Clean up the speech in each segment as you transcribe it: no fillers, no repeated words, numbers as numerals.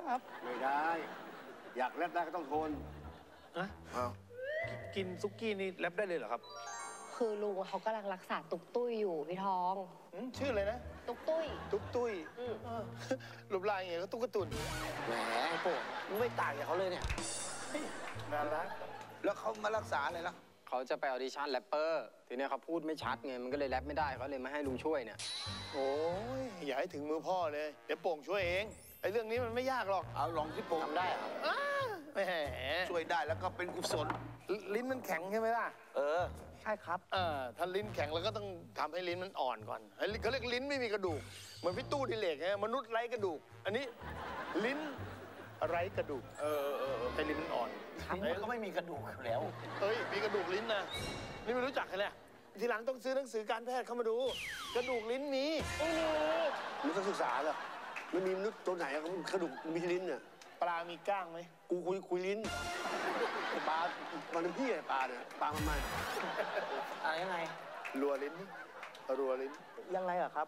ครับไม่ได้ อยากแรปได้ก็ต้องทนอะกินซุกี้นี่แรปได้เลยเหรอครับคือลุงเขากำลังรักษาตุกตุ้ยอยู่พี่ทองชื่ออะไรนะตุกตุ้ยตุ๊กตุ้ยรูปร่างอย่างเงี้ยก็ตุ๊กตุนแหมไอ้โป่งมึงไม่ต่างจากเขาเลยเนี่ยน่ารักแล้วเขามารักษาอะไรล่ะเขาจะไปออดิชั่นแรปเปอร์ทีนี้เขาพูดไม่ชัดไงมันก็เลยแรปไม่ได้เขาเลยมาให้ลุงช่วยเนี่ยโอ้ยอย่าให้ถึงมือพ่อเลยเดี๋ยวโป่งช่วยเองไอ้เรื่องนี้มันไม่ยากหรอกเอาลองที่โป่งทำได้เหรอแหมช่วยได้แล้วก็เป็นกุศลลิ้นมันแข็งใช่ไหมล่ะใช่ครับถ้าลิ้นแข็งเราก็ต้องทำให้ลิ้นมันอ่อนก่อนเขาเรียกลิ้นไม่มีกระดูกเหมือนพี่ตู้ดิเลกไงมนุษย์ไร้กระดูก อันนี้ลิ้นไร้กระดูกให้ลิ้นมันอ่อนทั้งหมดก็ไม่มีกระดูกอยู่แล้วเอ้ยมีกระดูกลิ้นนะนี่ไม่รู้จักเลยแหละทีหลังต้องซื้อหนังสือการแพทย์เข้ามาดู กระดูกลิ้นมีมันต้องศึกษาเหรอมันมีมนุษย์ตัวไหนอะกระดูกมีลิ้นเนี่ยปลามีก้างไหมกูคุยลิ้นปลามันเป็นพี่ไอ้ปลาเนี่ยปลามันมาอะไรยังไงรัวลิ้นนี่รัวลิ้นยังไงอะครับ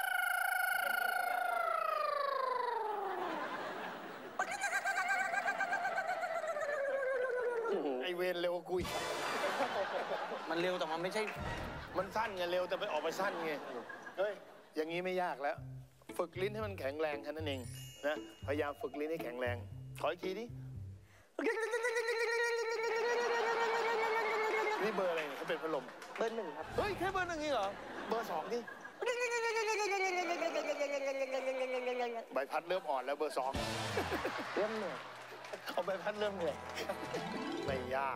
ไอเวรเร็วกว่ากูอีกมันเร็วแต่มันไม่ใช่มันสั้นไงเร็วแต่ไปออกไปสั้นไงเฮ้ยอย่างนี้ไม่ยากแล้ว ฝึกลิ้นให้มันแข็งแรงแค่นั้นเองนะพยายามฝึกลิ้นให้แข็งแรงขออีกทีดินี่เบอร์อะไรเนี่ยเขาเป็นพัดลมเบอร์ 1ครับเฮ้ยแค่เบอร์ 1นี่เหรอเบอร์ 2นี่ใบพัดเริ่มอ่อนแล้วเบอร์ 2 เริ่มเหนื่อยเอาใบพัดเริ่มเหนื่อยไม่ยาก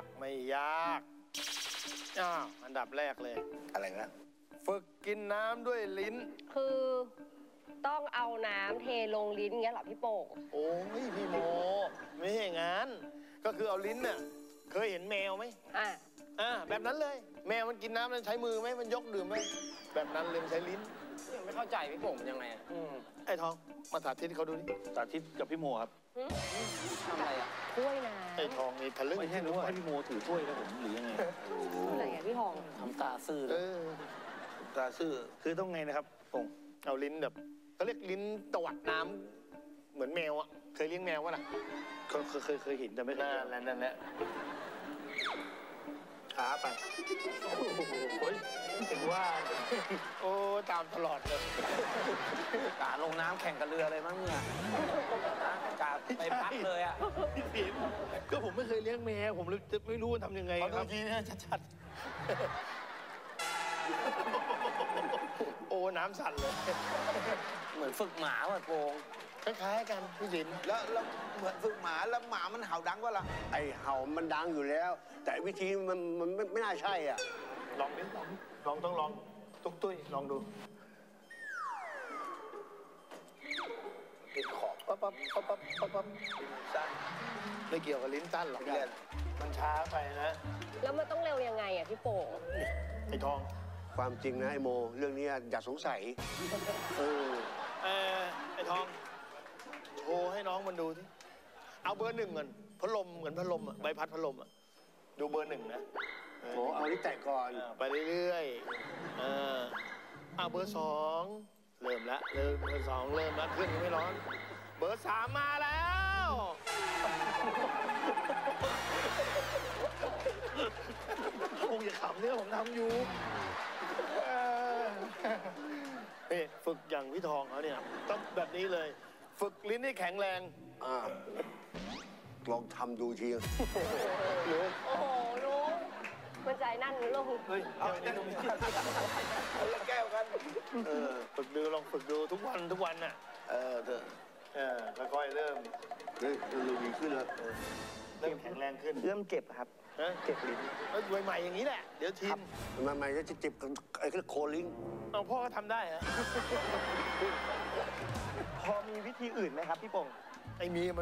อันดับแรกเลยอะไรนะฝึกกินน้ำด้วยลิ้นคือต้องเอาน้ำเทลงลิ้นเงี้ยเหรอพี่โป่งโอ้ยพี่โมไม่ใช่อย่างนั้นก็คือเอาลิ้นน่ะเคยเห็นแมวไหมแบบนั้นเลย แมวมันกินน้ำมันใช้มือไหมมันยกดื่มไหมแบบนั้นเลยมันใช้ลิ้นไม่เข้าใจพี่โป่งมันยังไงอะไอ้ทองมาสาธิตให้เขาดูนี่สาธิตกับพี่โมครับทำอะไรอ่ะถ้วยน้ไอ้ทองนี่ทะลึ่งไม่ใช่รู้ว่าให้พี่โมถือถ้วยแล้วผมหรือยังไงำอะไรอ่ะพี่ทองทำตาซื่อตาซื่อคือต้องไงนะครับผมเอาลิ้นแบบเขาเรียกลิ้นตวัดน้ำเหมือนแมวอ่ะเคยเลี้ยงแมววะล่ะเคยเห็นแต่ไม่เคยนั่นแหละขาไปโอ้ยถึงว่าโอ้ตามตลอดเลยกาลงน้ำแข่งกับเรือเลยมั้งเนี่ยกาไปพักเลยอะพี่ฟิล์มก็ผมไม่เคยเลี้ยงแมวผมเลยจะไม่รู้ว่าทำยังไงเขาคดูรับทีนะชัดโอ้น้ำสั่นเลยๆเหมือนฝึกหมาว่ะโป่งคล้ายๆกันพี่ฟิล์มแล้วเหมือนฝึกหมาแล้วหมามันเห่าดังวะล่ะไอ้เห่ามันดังอยู่แล้ว แต่วิธีมันไม่น่าใช่อ่ะลองดิลองต้องลองตุ๊กตุ้ยลองดูติดขอบปั๊บสั้นไม่เกี่ยวกับลิ้นสั้นหรอกมันช้าไปนะแล้วมันต้องเร็วยังไงอ่ะพี่โป่งไอ้ทองความจริงนะไอ้โม เรื่องนี้อย่าสงสัยไอ้ทองโชว์ให้น้องมันดูที่เอาเบอร์ 1ก่อนพัดลมเหมือนพัดลมอะใบพัดพัดลมอะดูเบอร์ 1นะโมเอาที่แตะก่อนไปเรื่อยๆเอาเบอร์ 2เริ่มละเบอร์ 2เริ่มละเครื่องยังไม่ร้อน เบอร์ 3มาแล้วคงอย่าขำเนี่ยผมทำอยู่นี่ฝึกอย่างพี่ทองเขาเนี่ยต้องแบบนี้เลย ฝึกลิ้นให้แข็งแรงลองทำดูทีโอ้โหลุงมันใจนั่นลุงเฮ้ยเอาเนี่ยแก้วกันฝึกดูลองฝึกดูทุกวันน่ะค่อยๆเริ่มเฮ้ยเราดีขึ้นแล้วเริ่มแข็งแรงขึ้นเริ่มเจ็บครับเก็บลิ้นใหม่ๆอย่างนี้แหละเดี๋ยวชินมันจะเจ็บไอ้โคลิงเอาพ่อก็ทำได้ฮะพอมีวิธีอื่นไหมครับพี่โป่งไอ้มี